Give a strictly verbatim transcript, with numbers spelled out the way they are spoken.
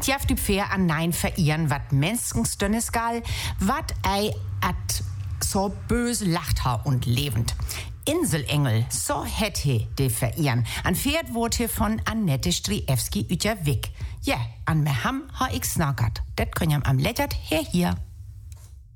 Tjaf du fair an nein verirren, wat menschens dünnes gal, wat ei at so bös lacht ha und lebend. Inselengel, so hätte de verirren. An Pferd wurde von Annette Striewski üter Wick. Ja, an me ham ha ich snackert. Det könnt am lettert her hier.